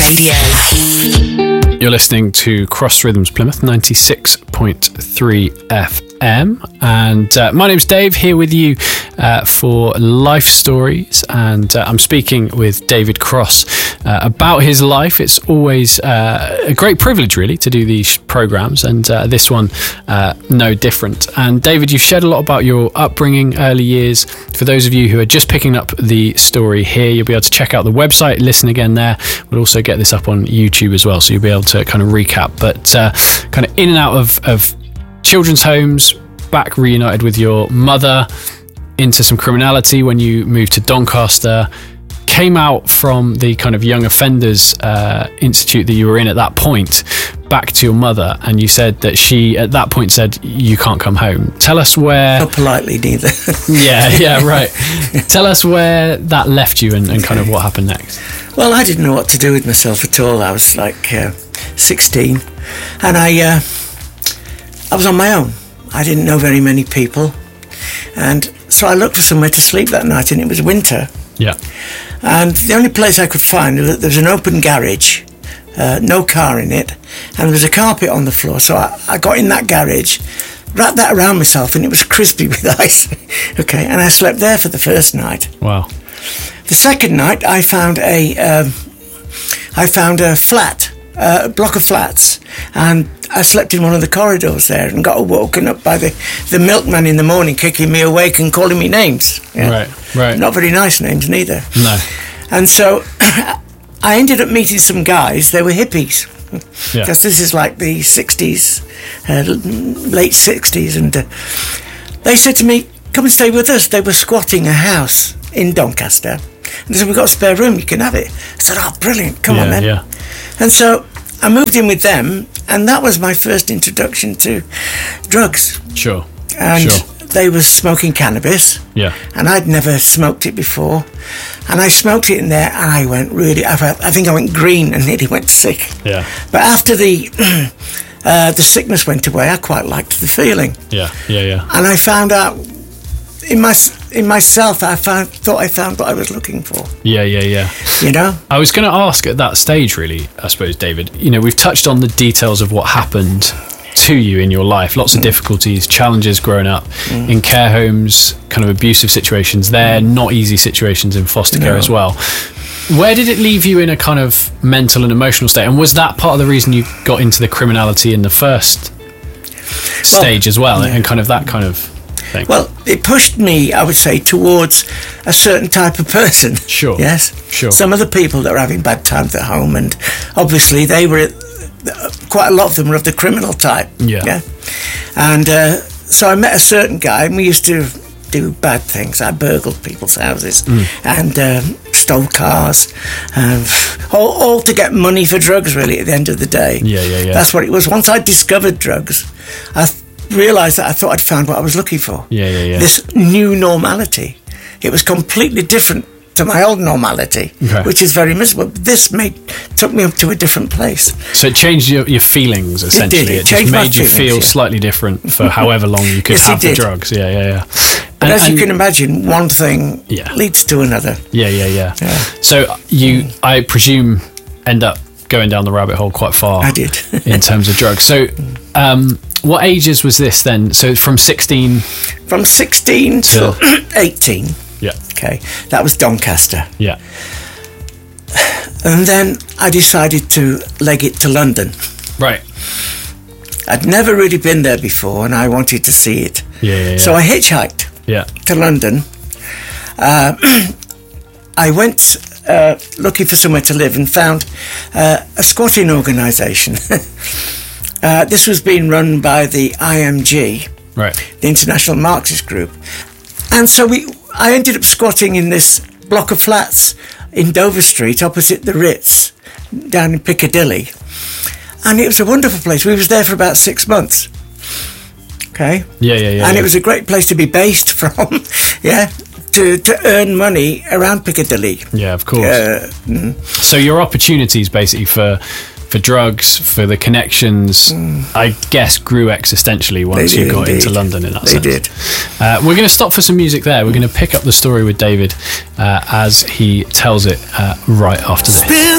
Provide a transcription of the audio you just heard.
Radio. You're listening to Cross Rhythms Plymouth 96.3 FM, and my name's Dave, here with you for Life Stories, and I'm speaking with David Cross about his life. It's always a great privilege, really, to do these programmes, and this one no different. And David, you've shared a lot about your upbringing, early years. For those of you who are just picking up the story here, you'll be able to check out the website, listen again there. We'll also get this up on YouTube as well, so you'll be able to kind of recap, but kind of in and out of children's homes, back reunited with your mother, into some criminality when you moved to Doncaster, came out from the kind of young offenders institute that you were in at that point, back to your mother, and you said that she at that point said you can't come home. Tell us where... Not politely neither. yeah, right. Tell us where that left you and kind of what happened next. Well, I didn't know what to do with myself at all. I was like 16, and I was on my own. I didn't know very many people, and so I looked for somewhere to sleep that night, and it was winter. Yeah. And the only place I could find, there was an open garage, no car in it, and there was a carpet on the floor. So I got in that garage, wrapped that around myself, and it was crispy with ice. Okay, and I slept there for the first night. Wow. The second night, I found a flat, a block of flats, and I slept in one of the corridors there and got woken up by the milkman in the morning, kicking me awake and calling me names. Yeah. Right. Not very nice names neither. No. And so I ended up meeting some guys. They were hippies. Yeah. Because this is like the 60s, late 60s. And they said to me, come and stay with us. They were squatting a house in Doncaster. And they said, we've got a spare room, you can have it. I said, oh, brilliant, come on then. Yeah. And so I moved in with them, and that was my first introduction to drugs. Sure. And they were smoking cannabis. Yeah. And I'd never smoked it before. And I smoked it in there, and I went really, I think I went green and nearly went sick. Yeah. But after the sickness went away, I quite liked the feeling. Yeah. And I found out in myself, thought I found what I was looking for. Yeah. You know? I was going to ask at that stage, really, I suppose, David, you know, we've touched on the details of what happened to you in your life, lots of difficulties, challenges growing up in care homes, kind of abusive situations there, not easy situations in foster care as well. Where did it leave you in a kind of mental and emotional state? And was that part of the reason you got into the criminality in the first stage as well, and kind of that kind of thing? Well, it pushed me, I would say, towards a certain type of person. Sure. Yes? Sure. Some of the people that were having bad times at home, and obviously they were, quite a lot of them were of the criminal type. Yeah. And so I met a certain guy, and we used to do bad things. I burgled people's houses and stole cars, all to get money for drugs, really, at the end of the day. Yeah. That's what it was. Once I discovered drugs, I realised that I thought I'd found what I was looking for. Yeah. This new normality. It was completely different to my old normality, which is very miserable. This took me up to a different place. So it changed your feelings, essentially. It just made you feel slightly different for however long you could have the drugs. Yeah. But as you can imagine, one thing leads to another. Yeah. So you, I presume, end up going down the rabbit hole quite far. I did. In terms of drugs. So what ages was this then? So from 16? From 16 to 18. Yeah. Okay. That was Doncaster. Yeah. And then I decided to leg it to London. Right. I'd never really been there before, and I wanted to see it. Yeah. So I hitchhiked to London. I went looking for somewhere to live and found a squatting organisation. This was being run by the IMG, the International Marxist Group. And so I ended up squatting in this block of flats in Dover Street, opposite the Ritz, down in Piccadilly. And it was a wonderful place. We was there for about 6 months. Okay? Yeah. And it was a great place to be based from, to earn money around Piccadilly. Yeah, of course. So your opportunities basically for drugs, for the connections, I guess grew existentially once you got into London in that sense. They did. We're going to stop for some music there. We're going to pick up the story with David as he tells it right after this.